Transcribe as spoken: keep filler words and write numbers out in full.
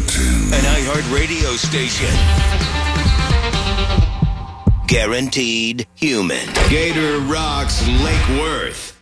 An iHeart radio station. Guaranteed human. Gator rocks Lake Worth.